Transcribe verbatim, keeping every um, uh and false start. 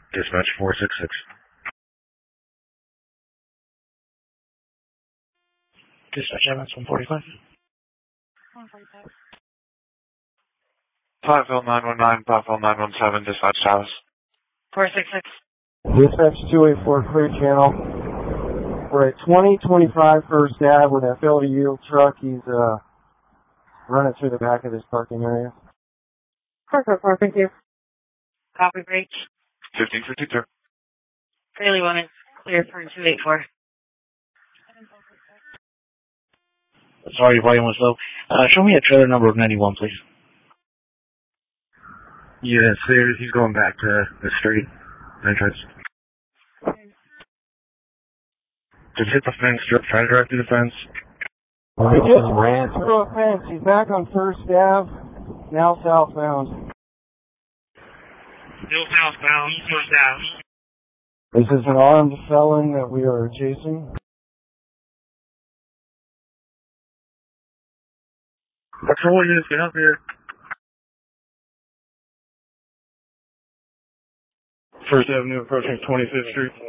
Dispatch four six six. Dispatch M X one forty-five. one forty-five. Platteville nine one nine, Platteville nine one seven, dispatch Travis. four six six. Dispatch two eight four, clear channel. We're at twenty twenty-five First Ave with that Philly yield truck. He's uh running through the back of this parking area. four four four, thank you. Copy breach. fifteen fifty-two. Fairly one is clear for two eight four. Sorry, your volume was low. Uh, show me a trailer number of ninety-one, please. Yeah, it's clear. He's going back to the street entrance. Just hit the fence, try to drive through the fence. He just ran through a fence. He's back on First Ave, now southbound. Still southbound, First Ave. This is an armed felon that we are chasing. Patrol units, get up here. First Avenue approaching twenty-fifth Street.